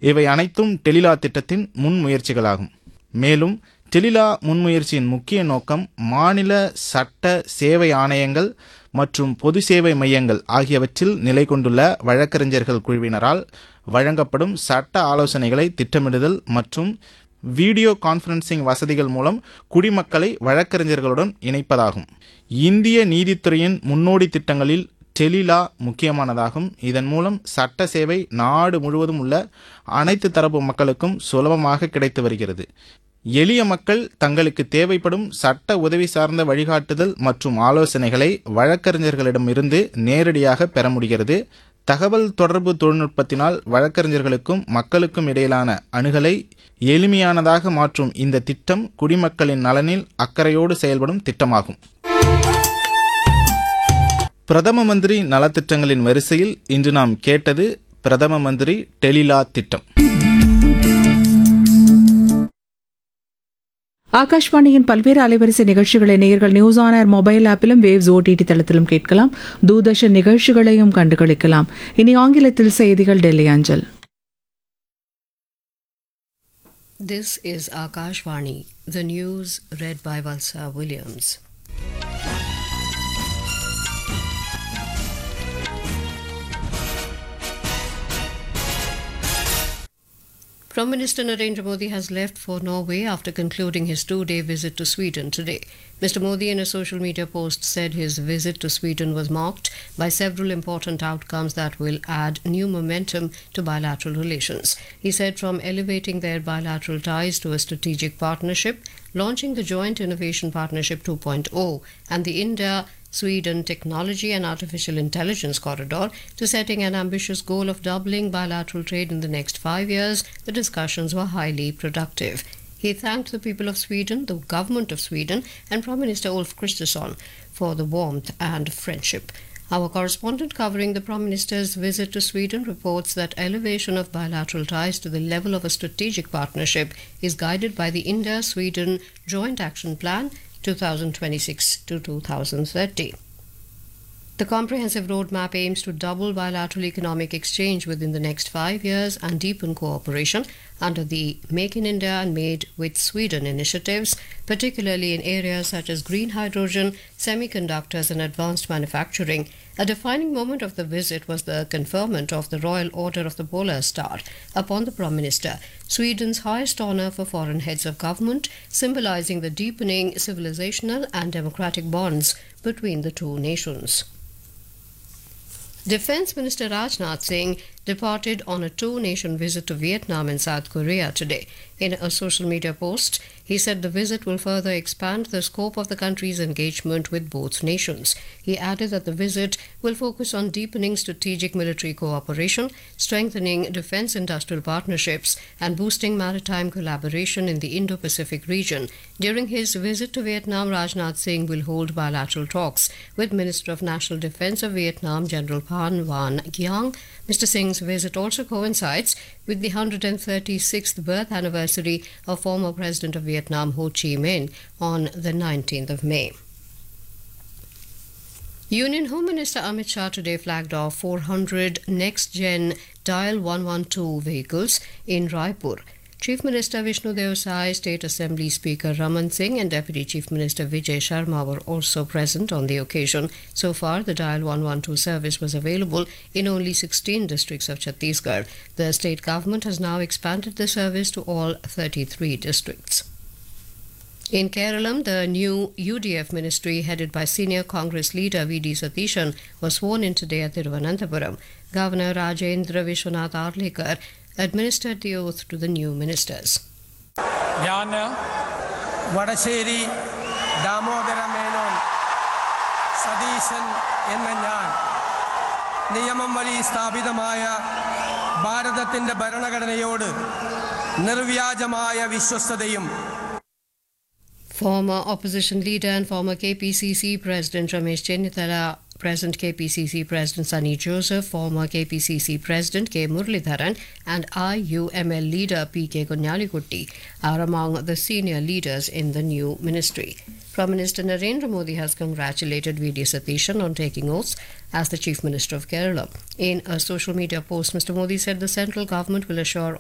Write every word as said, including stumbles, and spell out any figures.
இவை அனைத்தும் டெலிலா திட்டத்தின் முன்முயற்சிகளாகும். மேலும் டெலிலா முன்முயற்சியின் முக்கிய நோக்கம் மாநில சட்ட சேவை ஆணையங்கள் மற்றும் பொது சேவை மையங்கள் ஆகியவற்றில் நிலை கொண்டுள்ள வழக்கறிஞர்கள் குழுவினரால் வழங்கப்படும் சட்ட ஆலோசனைகளை திட்டமிடுதல் மற்றும் வீடியோ கான்ஃபரன்சிங் வசதிகள் மூலம் குடிமக்களை வழக்கறிஞர்களுடன் இணைப்பதாகும். இந்திய நீதித்துறையின் முன்னோடி திட்டங்களில் டெலிலா முக்கியமானதாகும். இதன் மூலம் சட்ட சேவை நாடு முழுவதும் உள்ள அனைத்து தரப்பு மக்களுக்கும் சுலபமாக கிடைத்து வருகிறது. எளிய மக்கள் தங்களுக்கு தேவைப்படும் சட்ட உதவி சார்ந்த வழிகாட்டுதல் மற்றும் ஆலோசனைகளை வழக்கறிஞர்களிடமிருந்து நேரடியாக பெற முடிகிறது. தகவல் தொடர்பு தொழில்நுட்பத்தினால் வழக்கறிஞர்களுக்கும் மக்களுக்கும் இடையிலான அணுகலை எளிமையானதாக மாற்றும் இந்த திட்டம் குடிமக்களின் நலனில் அக்கறையோடு செயல்படும் திட்டமாகும். பிரதம மந்திரி நலத்திட்டங்களின் வரிசையில் இன்று நாம் கேட்டது பிரதம மந்திரி டெலிலா திட்டம். ஆகாஷ்வாணியின் பல்வேறு அலைவரிசை நிகழ்ச்சிகளை நேயர்கள் news on air mobile ஆப்பிலும் waves OTT தளத்திலும் கேட்கலாம். தூர்தர்ஷன் நிகழ்ச்சிகளையும் கண்டுகளிக்கலாம். இனி ஆங்கிலத்தில் செய்திகள் டெல்லி அஞ்சல். This is Akashvani, the news read by Valsa Williams. Prime Minister Narendra Modi has left for Norway after concluding his two-day visit to Sweden today. Mister Modi in a social media post said his visit to Sweden was marked by several important outcomes that will add new momentum to bilateral relations. He said from elevating their bilateral ties to a strategic partnership, launching the Joint Innovation Partnership two point oh and the India Sweden Technology and Artificial Intelligence Corridor to setting an ambitious goal of doubling bilateral trade in the next five years, the discussions were highly productive. He thanked the people of Sweden, the government of Sweden, and Prime Minister Ulf Kristersson for the warmth and friendship. Our correspondent covering the Prime Minister's visit to Sweden reports that elevation of bilateral ties to the level of a strategic partnership is guided by the India-Sweden Joint Action Plan twenty twenty-six to twenty thirty. The comprehensive roadmap aims to double bilateral economic exchange within the next five years and deepen cooperation under the Make in India and Made with Sweden initiatives, particularly in areas such as green hydrogen, semiconductors and advanced manufacturing. A defining moment of the visit was the conferment of the Royal Order of the Polar Star upon the Prime Minister, Sweden's highest honor for foreign heads of government, symbolizing the deepening civilizational and democratic bonds between the two nations. Defense Minister Rajnath Singh departed on a two-nation visit to Vietnam and South Korea today. In a social media post, he said the visit will further expand the scope of the country's engagement with both nations. He added that the visit will focus on deepening strategic military cooperation, strengthening defense industrial partnerships, and boosting maritime collaboration in the Indo-Pacific region. During his visit to Vietnam, Rajnath Singh will hold bilateral talks with Minister of National Defense of Vietnam, General Phan Van Giang. Mister Singh's visit also coincides with the one hundred thirty-sixth birth anniversary of former President of Vietnam Ho Chi Minh on the nineteenth of May. Union Home Minister Amit Shah today flagged off four hundred next-gen Dial one one two vehicles in Raipur. Chief Minister Vishnu Devsai, State Assembly Speaker Raman Singh and Deputy Chief Minister Vijay Sharma were also present on the occasion. So far, the Dial one one two service was available in only sixteen districts of Chhattisgarh. The state government has now expanded the service to all thirty-three districts. In Kerala, the new U D F ministry headed by senior Congress leader V D Satishan was sworn in today at Thiruvananthapuram. Governor Rajendra Vishwanath Arlekar administered the oath to the new ministers. ഞാൻ വടശ്ശേരി ദാമോദര മേനോൻ സതീശൻ എന്ന ഞാൻ നിയമം വഴി സ്ഥാപിതമായ ഭാരതത്തിൻ്റെ ഭരണഘടനയോട് നിർവ്യാജമായ വിശ്വസ്തതയും. Former opposition leader and former K P C C President Ramesh Chennithala, present K P C C President Sunny Joseph, former K P C C President K. Muralidharan and I U M L leader P K Konyalikutty are among the senior leaders in the new ministry. Prime Minister Narendra Modi has congratulated V D Satishan on taking oaths as the Chief Minister of Kerala. In a social media post, Mister Modi said the central government will assure